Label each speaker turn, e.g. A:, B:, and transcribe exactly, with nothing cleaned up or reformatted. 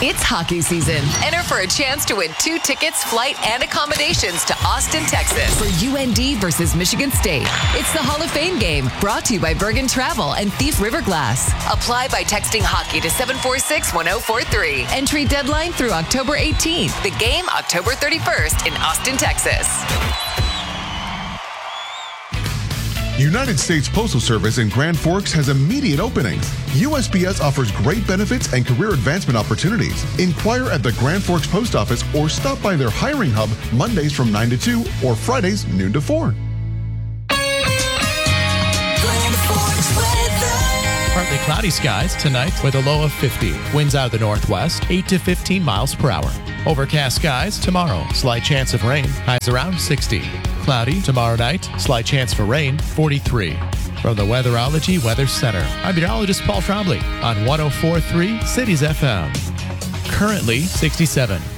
A: It's hockey season. Enter for a chance to win two tickets, flight, and accommodations to Austin, Texas for U N D versus Michigan State. It's the Hall of Fame game, brought to you by Bergen Travel and Thief River Glass. Apply by texting hockey to seven four six, one zero four three. Entry deadline through October eighteenth. The game October thirty-first in Austin, Texas.
B: United States Postal Service in Grand Forks has immediate openings. U S P S offers great benefits and career advancement opportunities. Inquire at the Grand Forks Post Office or stop by their hiring hub Mondays from nine to two or Fridays noon to four.
C: Partly cloudy skies tonight with a low of fifty. Winds out of the northwest, eight to fifteen miles per hour. Overcast skies tomorrow. Slight chance of rain. Highs around sixty. Cloudy tomorrow night. Slight chance for rain, forty-three. From the Weatherology Weather Center, I'm meteorologist Paul Trombley on one oh four point three Cities F M. Currently sixty-seven.